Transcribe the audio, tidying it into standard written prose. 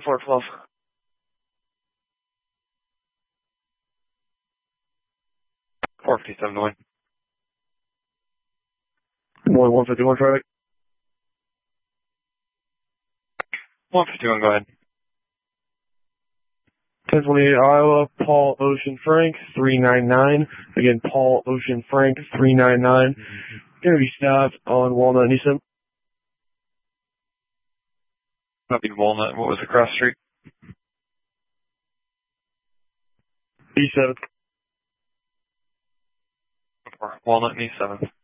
412. 457 to win. 151 traffic. 151, go ahead. 1028 Iowa, Paul Ocean Frank, 399. Again, Paul Ocean Frank, 399. Gonna be stopped on Walnut and E7. Copy Walnut. What was the cross street? E7. Walnut and E7.